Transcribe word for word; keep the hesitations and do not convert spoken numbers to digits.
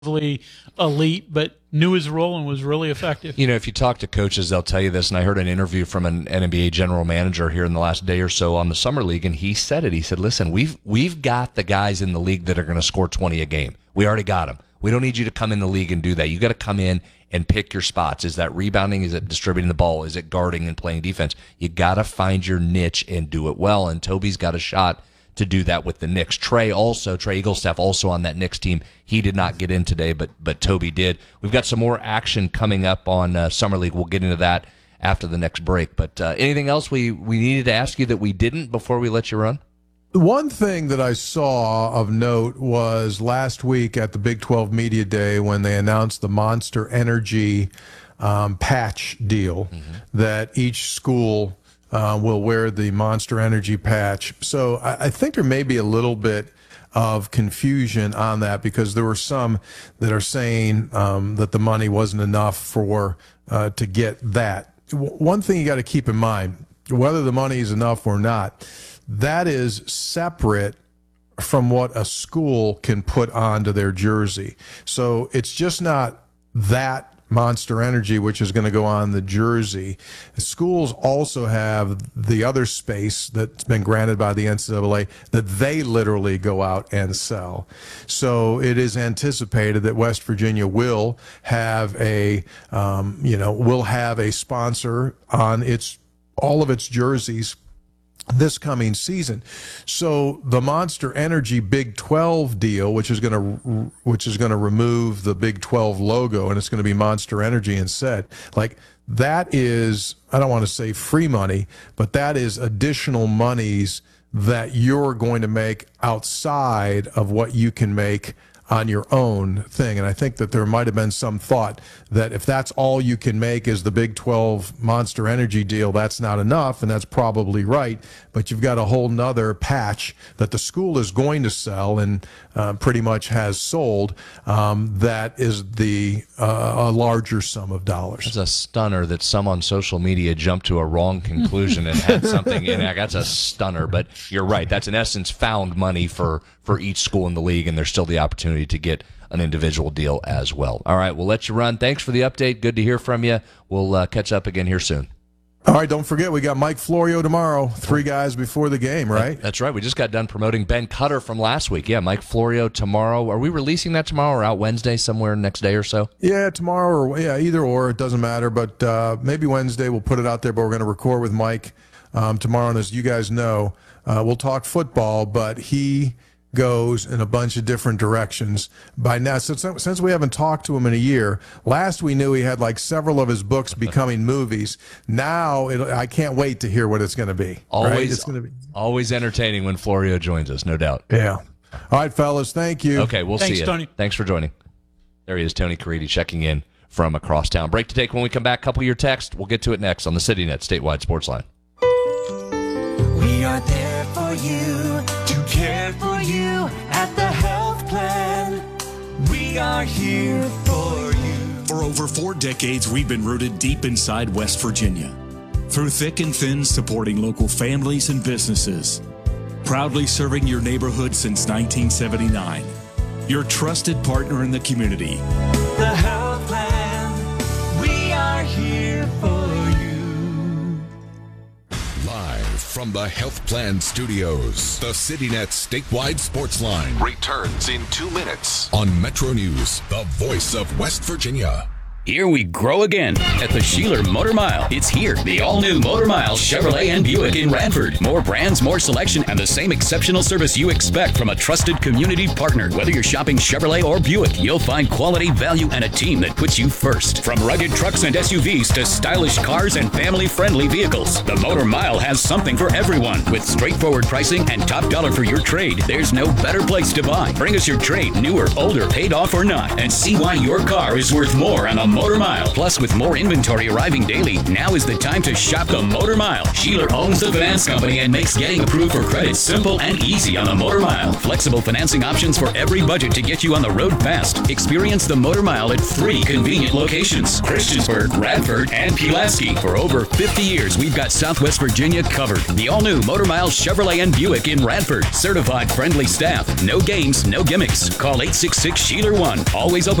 elite, but knew his role and was really effective. You know, if you talk to coaches, they'll tell you this, and I heard an interview from an N B A general manager here in the last day or so on the Summer League, and he said it. He said, listen, we've we've got the guys in the league that are going to score twenty a game. We already got them. We don't need you to come in the league and do that. You got to come in and pick your spots. Is that rebounding? Is it distributing the ball? Is it guarding and playing defense? You got to find your niche and do it well, and Toby's got a shot to do that with the Knicks. Trey also, Trey Eaglestaff also on that Knicks team. He did not get in today, but but Toby did. We've got some more action coming up on uh, Summer League. We'll get into that after the next break. But uh, anything else we, we needed to ask you that we didn't before we let you run? One thing that I saw of note was last week at the Big twelve Media Day when they announced the Monster Energy um, patch deal, mm-hmm. that each school Uh, will wear the Monster Energy patch. So I, I think there may be a little bit of confusion on that because there were some that are saying um, that the money wasn't enough for uh, to get that. W- one thing you got to keep in mind, whether the money is enough or not, that is separate from what a school can put onto their jersey. So it's just not that Monster Energy, which is going to go on the jersey. Schools also have the other space that's been granted by the N C double A that they literally go out and sell. So it is anticipated that West Virginia will have a, um, you know, will have a sponsor on its all of its jerseys this coming season. So the Monster Energy Big twelve deal, which is going to which is going to remove the Big twelve logo and it's going to be Monster Energy instead. Like that is, I don't want to say free money, but that is additional monies that you're going to make outside of what you can make on your own thing. And I think that there might have been some thought that if that's all you can make is the Big twelve Monster Energy deal, that's not enough, and that's probably right. But you've got a whole nother patch that the school is going to sell and uh, pretty much has sold um, that is the uh, a larger sum of dollars. That's a stunner that some on social media jumped to a wrong conclusion and had something in it. That's a stunner, but you're right. That's in essence found money for, for each school in the league, and there's still the opportunity to get an individual deal as well. All right, we'll let you run. Thanks for the update. Good to hear from you. We'll uh, catch up again here soon. All right, don't forget, we got Mike Florio tomorrow, three guys before the game, right? That's right. We just got done promoting Ben Cutter from last week. Yeah, Mike Florio tomorrow. Are we releasing that tomorrow or out Wednesday somewhere next day or so? Yeah, tomorrow or, yeah, either or. It doesn't matter, but uh, maybe Wednesday we'll put it out there, but we're going to record with Mike um, tomorrow. And as you guys know, uh, we'll talk football, but he goes in a bunch of different directions by now. Since, since we haven't talked to him in a year, last we knew he had like several of his books becoming movies. Now it, I can't wait to hear what it's going to be. Always, right? It's going to be always entertaining when Florio joins us, no doubt. Yeah. All right, fellas, thank you. Okay, we'll Thanks, see you. Tony. Thanks for joining. There he is, Tony Caridi, checking in from across town. Break to take when we come back. Couple of your text. We'll get to it next on the CityNet Statewide Sports Line. We are there for you, to care for you at the health plan. We are here for you. For over four decades, we've been rooted deep inside West Virginia. Through thick and thin, supporting local families and businesses. Proudly serving your neighborhood since nineteen seventy-nine. Your trusted partner in the community. The health plan. We are here for you. Live from the Health Plan Studios, the CityNet Statewide Sports Line returns in two minutes on Metro News, the voice of West Virginia. Here we grow again at the Sheeler Motor Mile. It's here, the all-new Motor Mile Chevrolet and Buick in Radford. More brands, more selection, and the same exceptional service you expect from a trusted community partner. Whether you're shopping Chevrolet or Buick, you'll find quality, value, and a team that puts you first. From rugged trucks and S U Vs to stylish cars and family-friendly vehicles, the Motor Mile has something for everyone. With straightforward pricing and top dollar for your trade, there's no better place to buy. Bring us your trade, new or older, paid off or not, and see why your car is worth more on a Motor Mile. Plus, with more inventory arriving daily, now is the time to shop the Motor Mile. Sheeler owns the finance company and makes getting approved for credit simple and easy on the Motor Mile. Flexible financing options for every budget to get you on the road fast. Experience the Motor Mile at three convenient locations: Christiansburg, Radford, and Pulaski. For over fifty years, we've got Southwest Virginia covered. The all-new Motor Mile Chevrolet and Buick in Radford. Certified friendly staff. No games, no gimmicks. Call eight six six, Sheeler one. Always open